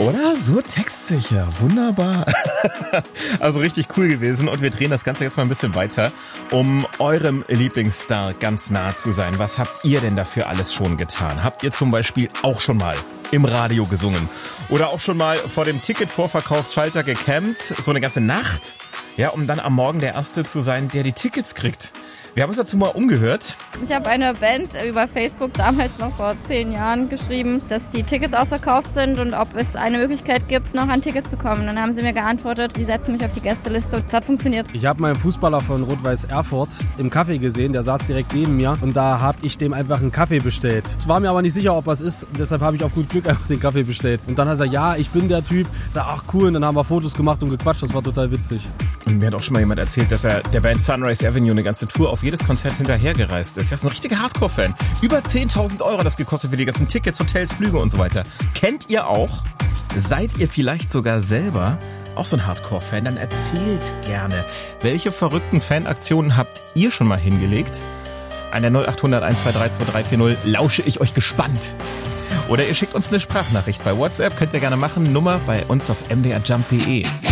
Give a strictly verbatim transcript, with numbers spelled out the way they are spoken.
Oder? So textsicher. Wunderbar. Also richtig cool gewesen. Und wir drehen das Ganze jetzt mal ein bisschen weiter, um eurem Lieblingsstar ganz nah zu sein. Was habt ihr denn dafür alles schon getan? Habt ihr zum Beispiel auch schon mal im Radio gesungen? Oder auch schon mal vor dem Ticket-Vorverkaufsschalter gecampt? So eine ganze Nacht? Ja, um dann am Morgen der Erste zu sein, der die Tickets kriegt. Wir haben uns dazu mal umgehört. Ich habe eine Band über Facebook damals noch vor zehn Jahren geschrieben, dass die Tickets ausverkauft sind und ob es eine Möglichkeit gibt, noch an Tickets zu kommen. Dann haben sie mir geantwortet, die setzen mich auf die Gästeliste und es hat funktioniert. Ich habe meinen Fußballer von Rot-Weiß Erfurt im Café gesehen, der saß direkt neben mir und da habe ich dem einfach einen Kaffee bestellt. Ich war mir aber nicht sicher, ob was ist und deshalb habe ich auf gut Glück einfach den Kaffee bestellt. Und dann hat er gesagt, ja, ich bin der Typ. Ich sag, ach cool, und dann haben wir Fotos gemacht und gequatscht, das war total witzig. Und mir hat auch schon mal jemand erzählt, dass er der Band Sunrise Avenue eine ganze Tour auf jedes Konzert hinterhergereist ist. Er ist ein richtiger Hardcore-Fan. Über zehntausend Euro das gekostet für die ganzen Tickets, Hotels, Flüge und so weiter. Kennt ihr auch? Seid ihr vielleicht sogar selber auch so ein Hardcore-Fan? Dann erzählt gerne. Welche verrückten Fanaktionen habt ihr schon mal hingelegt? An der null acht hundert eins zwei drei zwei drei vier null lausche ich euch gespannt. Oder ihr schickt uns eine Sprachnachricht bei WhatsApp. Könnt ihr gerne machen. Nummer bei uns auf m d r jump punkt d e.